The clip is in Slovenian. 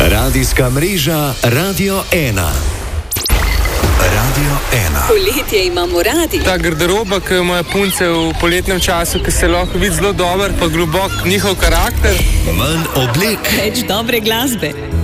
Radijska mreža Radio 1. Radio 1. Poletje imamo radi. Ta garderoba, ki jo imajo punce v poletnem času, ki se lahko vidi zelo dober, pa globok njihov karakter. Manj oblek. Več dobre glasbe.